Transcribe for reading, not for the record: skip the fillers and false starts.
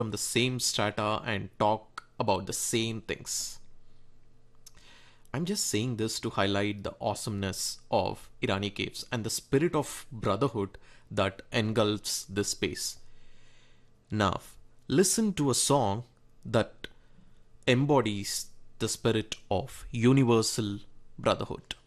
from the same strata and talk about the same things. I'm just saying this to highlight the awesomeness of Irani caves and the spirit of brotherhood that engulfs this space. Now, listen to a song that embodies the spirit of universal brotherhood.